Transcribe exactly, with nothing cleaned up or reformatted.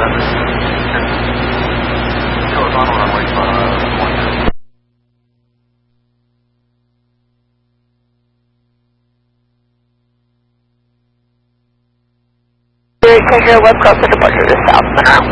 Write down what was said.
Take your web cross departure to South Monroe.